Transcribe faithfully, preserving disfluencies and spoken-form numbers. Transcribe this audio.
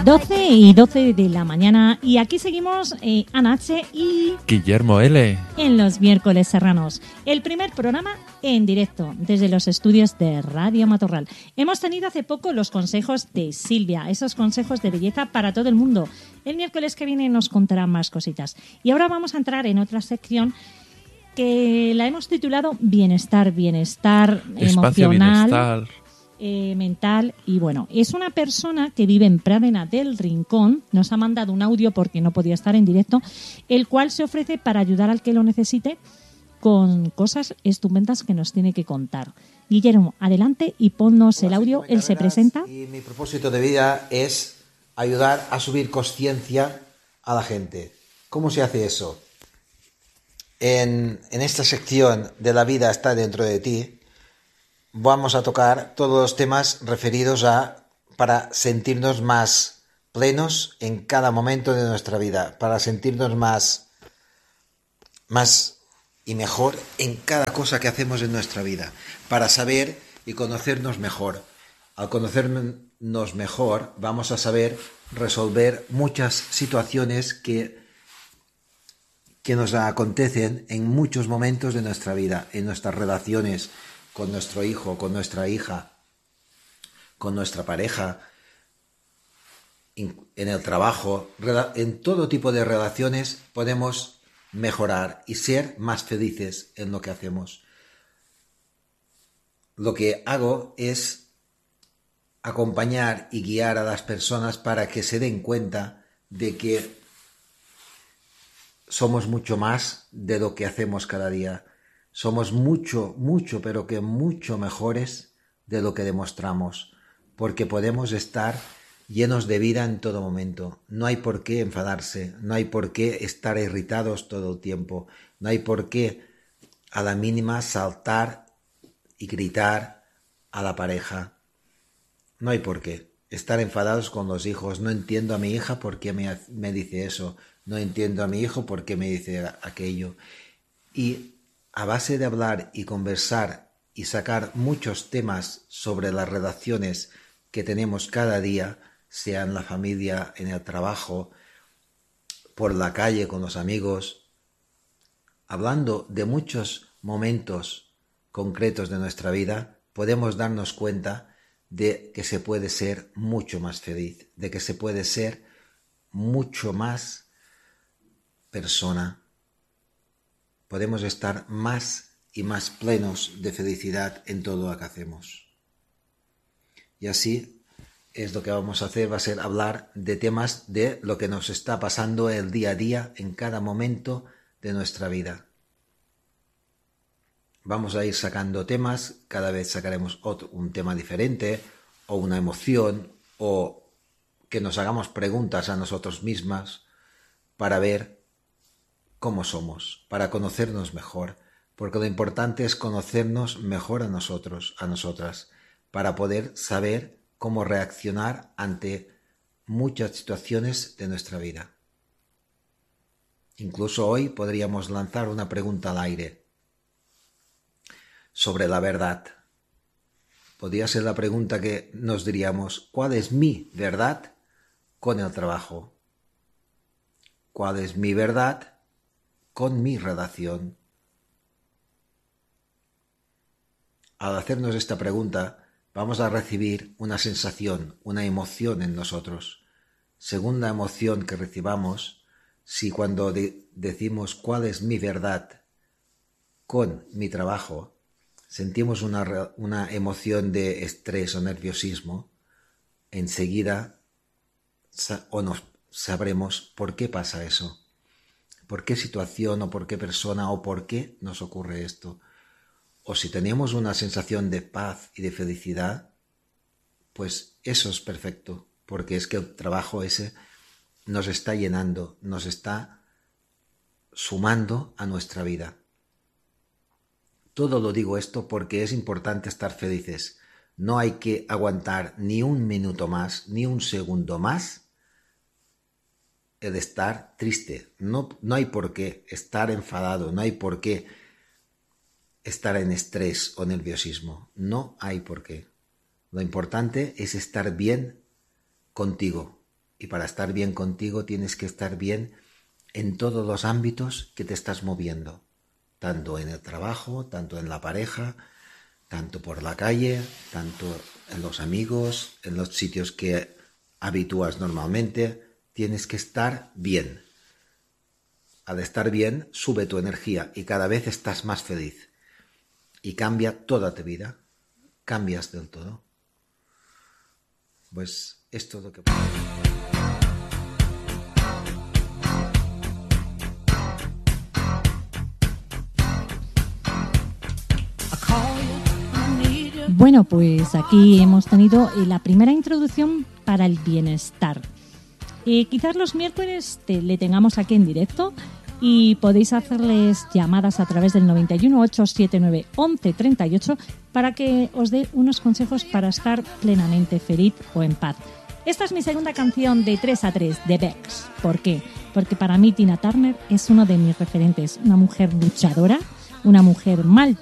doce y doce de la mañana y aquí seguimos eh, Ana H. y Guillermo L. en los miércoles serranos, el primer programa en directo desde los estudios de Radio Matorral. Hemos tenido hace poco los consejos de Silvia, esos consejos de belleza para todo el mundo. El miércoles que viene nos contará más cositas. Y ahora vamos a entrar en otra sección que la hemos titulado Bienestar, Bienestar Espacio Emocional. Bienestar. Eh, mental. Y bueno, es una persona que vive en Pradena del Rincón, nos ha mandado un audio porque no podía estar en directo, el cual se ofrece para ayudar al que lo necesite con cosas estupendas que nos tiene que contar. Guillermo, adelante y ponnos el audio. Él se presenta. Y mi propósito de vida es ayudar a subir conciencia a la gente. ¿Cómo se hace eso? En, en esta sección de La vida está dentro de ti, vamos a tocar todos los temas referidos a para sentirnos más plenos en cada momento de nuestra vida, para sentirnos más, más y mejor en cada cosa que hacemos en nuestra vida, para saber y conocernos mejor. Al conocernos mejor vamos a saber resolver muchas situaciones que, que nos acontecen en muchos momentos de nuestra vida, en nuestras relaciones con nuestro hijo, con nuestra hija, con nuestra pareja, en el trabajo, en todo tipo de relaciones podemos mejorar y ser más felices en lo que hacemos. Lo que hago es acompañar y guiar a las personas para que se den cuenta de que somos mucho más de lo que hacemos cada día. Somos mucho, mucho, pero que mucho mejores de lo que demostramos, porque podemos estar llenos de vida en todo momento. No hay por qué enfadarse, no hay por qué estar irritados todo el tiempo, no hay por qué a la mínima saltar y gritar a la pareja. No hay por qué estar enfadados con los hijos. No entiendo a mi hija por qué me, me dice eso, no entiendo a mi hijo por qué me dice aquello. Y a base de hablar y conversar y sacar muchos temas sobre las relaciones que tenemos cada día, sea en la familia, en el trabajo, por la calle con los amigos, hablando de muchos momentos concretos de nuestra vida, podemos darnos cuenta de que se puede ser mucho más feliz, de que se puede ser mucho más persona. Podemos estar más y más plenos de felicidad en todo lo que hacemos. Y así es lo que vamos a hacer, va a ser hablar de temas de lo que nos está pasando el día a día en cada momento de nuestra vida. Vamos a ir sacando temas, cada vez sacaremos otro, un tema diferente, o una emoción, o que nos hagamos preguntas a nosotros mismas para ver cómo somos, para conocernos mejor, porque lo importante es conocernos mejor a nosotros, a nosotras, para poder saber cómo reaccionar ante muchas situaciones de nuestra vida. Incluso hoy podríamos lanzar una pregunta al aire sobre la verdad. Podría ser la pregunta que nos diríamos: ¿cuál es mi verdad con el trabajo? ¿Cuál es mi verdad con mi relación? Al hacernos esta pregunta, vamos a recibir una sensación, una emoción en nosotros. Según la emoción que recibamos, si cuando de- decimos cuál es mi verdad con mi trabajo, sentimos una, re- una emoción de estrés o nerviosismo, enseguida sa- o nos sabremos por qué pasa eso. ¿Por qué situación o por qué persona o por qué nos ocurre esto? O si tenemos una sensación de paz y de felicidad, pues eso es perfecto, porque es que el trabajo ese nos está llenando, nos está sumando a nuestra vida. Todo lo digo esto porque es importante estar felices. No hay que aguantar ni un minuto más, ni un segundo más el estar triste. No, no hay por qué estar enfadado, no hay por qué estar en estrés o nerviosismo. No hay por qué. Lo importante es estar bien contigo, Y para estar bien contigo tienes que estar bien en todos los ámbitos que te estás moviendo, tanto en el trabajo, tanto en la pareja, tanto por la calle, tanto en los amigos, en los sitios que habitúas normalmente. Tienes que estar bien. Al estar bien, sube tu energía y cada vez estás más feliz. Y cambia toda tu vida. Cambias del todo. Pues esto es lo que... Bueno, pues aquí hemos tenido la primera introducción para el bienestar. Eh, quizás los miércoles te, le tengamos aquí en directo y podéis hacerles llamadas a través del noventa y uno, ochocientos setenta y nueve, once treinta y ocho para que os dé unos consejos para estar plenamente feliz o en paz. Esta es mi segunda canción de tres a tres de Bex. ¿Por qué? Porque para mí Tina Turner es uno de mis referentes, una mujer luchadora, una mujer mal